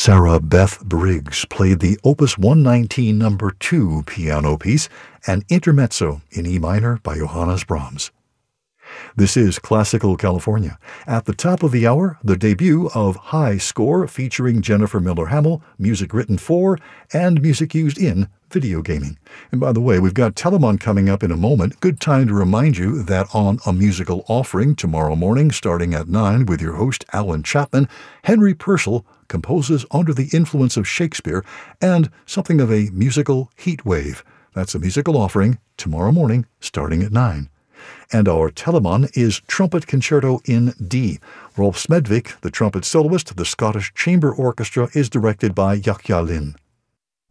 Sarah Beth Briggs played the Opus 119 No. 2 piano piece, an intermezzo in E minor by Johannes Brahms. This is Classical California. At the top of the hour, the debut of High Score featuring Jennifer Miller Hamel, music written for and music used in video gaming. And by the way, we've got Telemann coming up in a moment. Good time to remind you that on A Musical Offering tomorrow morning, starting at 9 with your host Alan Chapman, Henry Purcell composes under the influence of Shakespeare and something of a musical heat wave. That's A Musical Offering tomorrow morning, starting at 9. And our Telemann is Trumpet Concerto in D. Rolf Smedvik, the trumpet soloist, the Scottish Chamber Orchestra, is directed by Yahya Lin.